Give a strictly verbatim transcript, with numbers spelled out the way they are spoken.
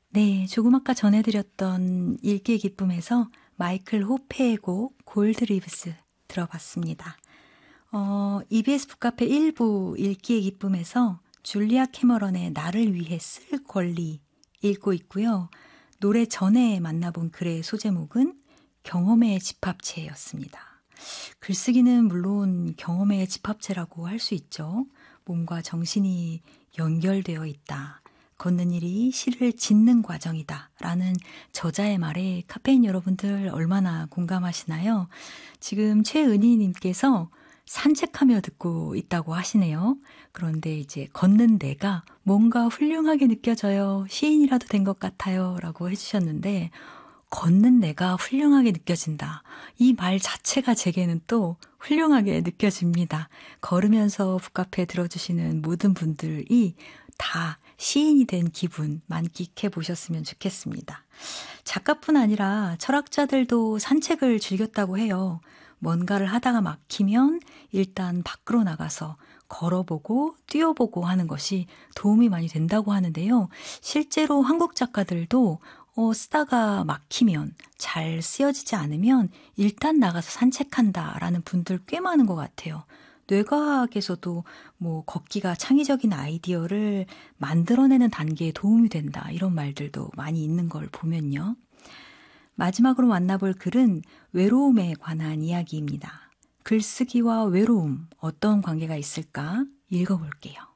네, 조금 아까 전해드렸던 읽기의 기쁨에서 마이클 호페의 곡 골드리브스 들어봤습니다. 어, 이비에스 북카페 일 부 읽기의 기쁨에서 줄리아 캐머런의 나를 위해 쓸 권리 읽고 있고요. 노래 전에 만나본 글의 소제목은 경험의 집합체였습니다. 글쓰기는 물론 경험의 집합체라고 할 수 있죠. 몸과 정신이 연결되어 있다. 걷는 일이 시를 짓는 과정이다. 라는 저자의 말에 카페인 여러분들 얼마나 공감하시나요? 지금 최은희님께서 산책하며 듣고 있다고 하시네요. 그런데 이제 걷는 내가 뭔가 훌륭하게 느껴져요. 시인이라도 된 것 같아요. 라고 해주셨는데 걷는 내가 훌륭하게 느껴진다. 이 말 자체가 제게는 또 훌륭하게 느껴집니다. 걸으면서 북카페 들어주시는 모든 분들이 다 시인이 된 기분 만끽해 보셨으면 좋겠습니다. 작가뿐 아니라 철학자들도 산책을 즐겼다고 해요. 뭔가를 하다가 막히면 일단 밖으로 나가서 걸어보고 뛰어보고 하는 것이 도움이 많이 된다고 하는데요. 실제로 한국 작가들도 어, 쓰다가 막히면 잘 쓰여지지 않으면 일단 나가서 산책한다라는 분들 꽤 많은 것 같아요. 뇌과학에서도 뭐 걷기가 창의적인 아이디어를 만들어내는 단계에 도움이 된다 이런 말들도 많이 있는 걸 보면요. 마지막으로 만나볼 글은 외로움에 관한 이야기입니다. 글쓰기와 외로움 어떤 관계가 있을까 읽어볼게요.